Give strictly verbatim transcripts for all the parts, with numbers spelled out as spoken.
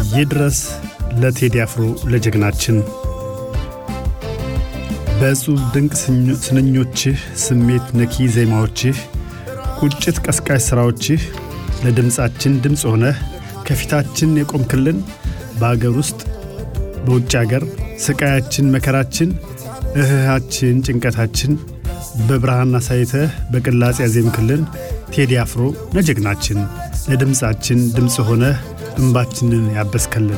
ይድረስ ለቴዲ አፍሮ ለጀግናችን በጽሁፍ ድንቅ ስንኞችህ ስሜት ነኪ ዜማዎችህ ቁጭት ቀስቃሽ ስራዎችህ ለድምጻችን ድምጽ ሆነህ ከፊታችን የቆምክልን በአገር ውስጥ በውጭ ሀገር ስቃያችን መከራችን እህሃችን ጭንቀታችን በብርሃን አሳይተህ በቅላጽ ያዜምክልን ቴዲ አፍሮ ለጀግናችን ለድምጻችን ድምጽ ሆነህ እንባችንን ያበስከልን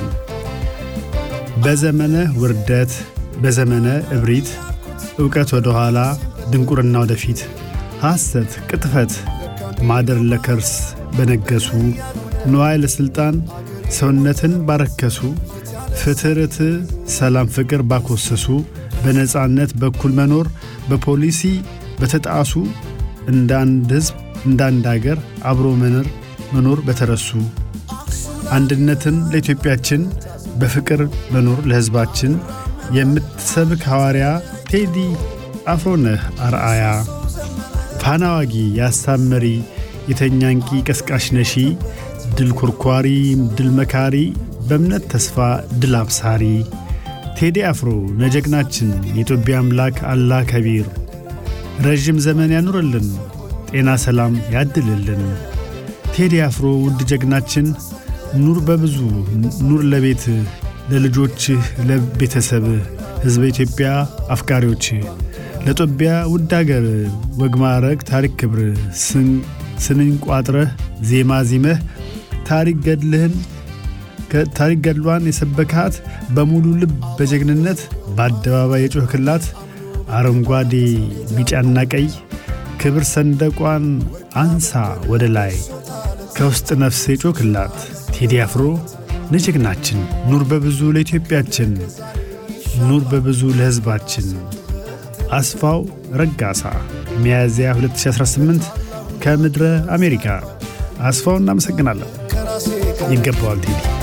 በዘመነ ውርደት በዘመነ እብሪት ዕውቀት ወደ ኋላ ድንቁርና ወደፊት ሐሰት ቅጥፈት ማደር ለከርስ በነገሱ ንዋይ ለስልጣን ሰውነትን ባረከሱ ፍትርት ሰላም ፍቅር ባኮሰሱ በነጻነት በኩል መኖር በፖሊሲ በተጣሱ እንዳንድ ህዝብ እንዳንድ ሀገር አብሮ መኖር መኖር በተረሱ አንድነትን ለኢትዮጵያችን በፍቅር መኖር ለህዝባችን የምትሰብክ ሐዋርያ ቴዲ አፍሮ ነህ አርአያ ፋናዋጊ ያሳመሪ የተኛንቂ ቀስቃሽ ነሺ ድል ኮርኳሪ ድል መካሪ በእምነት ተስፋ ድል አብሳሪ ቴዲ አፍሮ ለጀግናችን የኢትዮጵያ አምላክ አላህ ከቢር ረጅም ዘመን ያኑርልን ጤና ሰላም ያድልልን ቴዲ አፍሮ ውድ ጀግናችን ኑር በብዙ ኑር ለቤት ለልጆች ለቤተሰብ ህዝብ ኢትዮጵያ አፍቃሪዎች ለኢትዮጵያ ውድ ሀገር ወግ ማዕረግ ታሪክ ክብር ስንኝ ቋጥረህ ዜማ ዚመህ ታሪክ ገድልህን ከታሪክ ገድሏን የሰበካት በሙሉ ልብ በጀግንነት በአደባባይ የጮህክላት አረንጓዴ ቢጫና ቀይ ክብር ሰንደቋን አንሳ ወደ ላይ ከውስጥ ነፍስ የጮህክላት ቴዲ አፍሮ ለጀግናችን ኑር በብዙ ለኢትዮጵያችን ኑር በብዙ ለህዝባችን አስፋው ረጋሳ ሚያዝያ ሁለት ሺህ አስራ ስምንት ከምድረ አሜሪካ አስፋው እናመሰግናለን ይገባዋል ቴዲ